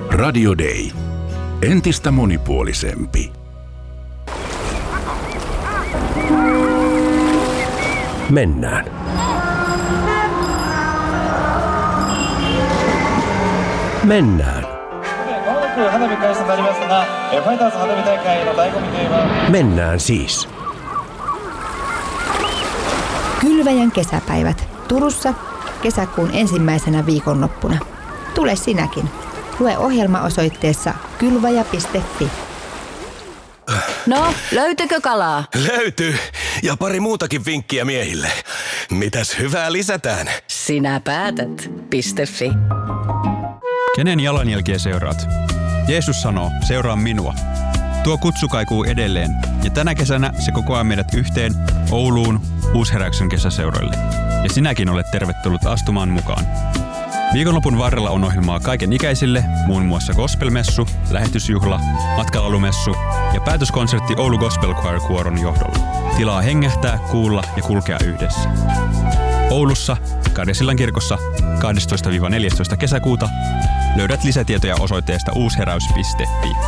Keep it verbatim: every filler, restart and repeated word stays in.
Radio Day. Entistä monipuolisempi. Mennään. Mennään. Mennään siis. Kylväjän kesäpäivät Turussa kesäkuun ensimmäisenä viikonloppuna. Tule sinäkin. Lue ohjelma osoitteessa kylväjä piste fi. No, löytyykö kalaa? Löytyy. Ja pari muutakin vinkkiä miehille. Mitäs hyvää lisätään? Sinä päätät. .fi. Kenen jalanjälkiä seuraat? Jeesus sanoo, seuraa minua. Tuo kutsu kaikuu edelleen, ja tänä kesänä se kokoaa meidät yhteen Ouluun Uusheräyksen kesäseuroille. Ja sinäkin olet tervetullut astumaan mukaan. Viikonlopun varrella on ohjelmaa kaiken ikäisille, muun muassa gospelmessu, lähetysjuhla, matkalalumessu ja päätöskonsertti Oulu Gospel Choir Kuoron johdolla. Tilaa hengähtää, kuulla ja kulkea yhdessä. Oulussa, Karjasillan kirkossa kahdestoista neljästoista kesäkuuta löydät lisätietoja osoitteesta uusheräys piste fi.